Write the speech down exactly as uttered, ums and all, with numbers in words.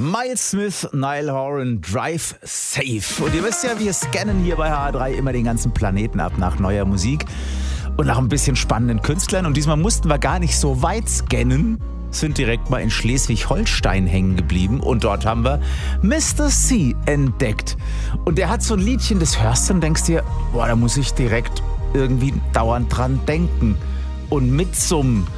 Miles Smith, Niall Horan, Drive Safe. Und ihr wisst ja, wir scannen hier bei H A drei immer den ganzen Planeten ab nach neuer Musik und nach ein bisschen spannenden Künstlern. Und diesmal mussten wir gar nicht so weit scannen, sind direkt mal in Schleswig-Holstein hängen geblieben. Und dort haben wir Mister C entdeckt. Und der hat so ein Liedchen, das hörst du und denkst dir, boah, da muss ich direkt irgendwie dauernd dran denken. Und mitsummen.